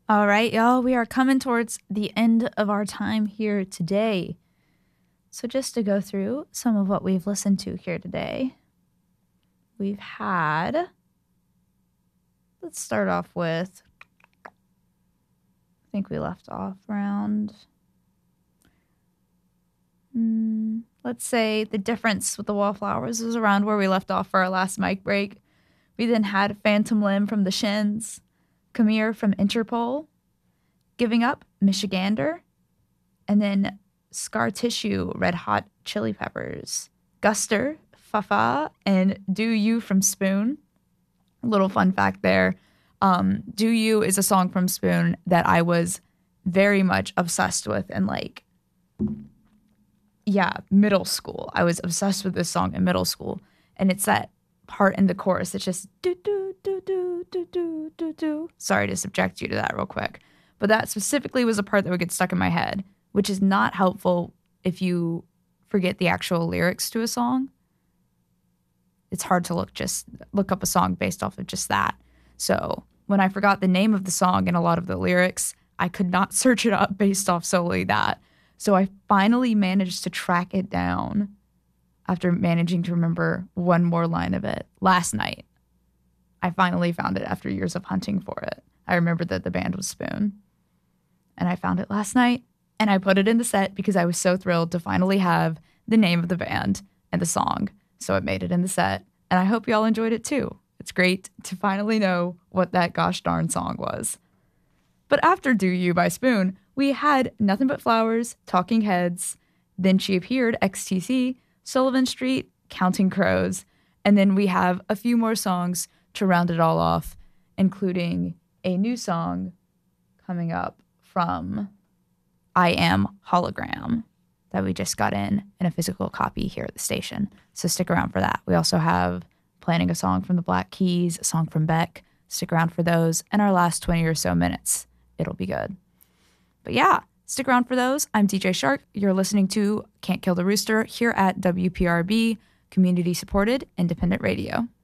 All right, y'all, we are coming towards the end of our time here today. So just to go through some of what we've listened to here today, we've had, let's start off with, I think we left off around, let's say The Difference with the Wallflowers was around where we left off for our last mic break. We then had Phantom Limb from the Shins, Come Here from Interpol, Giving Up, Michigander, and then Scar Tissue, Red Hot Chili Peppers, Guster, Fafa, and Do You from Spoon. A little fun fact there. Do You is a song from Spoon that I was very much obsessed with in middle school. I was obsessed with this song in middle school. And it's that part in the chorus. It's just do, do, do, do, do, do, do, do. Sorry to subject you to that real quick. But that specifically was a part that would get stuck in my head, which is not helpful if you forget the actual lyrics to a song. It's hard to look up a song based off of just that. So when I forgot the name of the song and a lot of the lyrics, I could not search it up based off solely that. So I finally managed to track it down after managing to remember one more line of it last night. I finally found it after years of hunting for it. I remembered that the band was Spoon. And I found it last night, and I put it in the set because I was so thrilled to finally have the name of the band and the song. So it made it in the set, and I hope y'all enjoyed it too. It's great to finally know what that gosh darn song was. But after Do You by Spoon, we had Nothing But Flowers, Talking Heads, Then She Appeared, XTC, Sullivan Street, Counting Crows, and then we have a few more songs to round it all off, including a new song coming up from I Am Hologram that we just got in a physical copy here at the station. So stick around for that. We also have Planning a Song from the Black Keys, a song from Beck. Stick around for those. And our last 20 or so minutes. It'll be good. But yeah, stick around for those. I'm DJ Shark. You're listening to Can't Kill the Rooster here at WPRB, community supported independent radio.